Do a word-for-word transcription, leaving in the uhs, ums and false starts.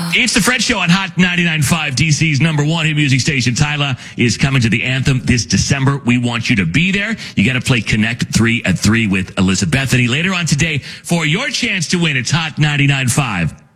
It's the Fred Show on Hot ninety-nine point five, D C's number one hit music station. Tyler is coming to the Anthem this December. We want you to be there. You got to play Connect three at three with Elizabethany later on today for your chance to win. It's Hot ninety-nine point five.